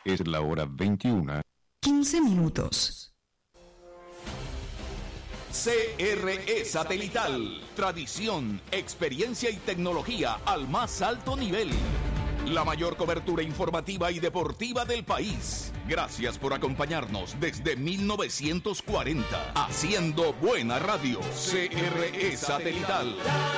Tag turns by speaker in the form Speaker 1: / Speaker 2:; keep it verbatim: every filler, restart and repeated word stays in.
Speaker 1: Es la hora veintiuna.
Speaker 2: quince minutos.
Speaker 3: C R E Satelital. Tradición, experiencia y tecnología al más alto nivel. La mayor cobertura informativa y deportiva del país. Gracias por acompañarnos desde mil novecientos cuarenta. Haciendo buena radio. C R E Satelital.